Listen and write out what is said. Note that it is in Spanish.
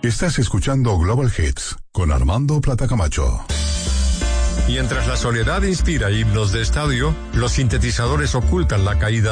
Estás escuchando Global Hits con Armando Plata Camacho. Mientras la soledad inspira himnos de estadio, los sintetizadores ocultan la caída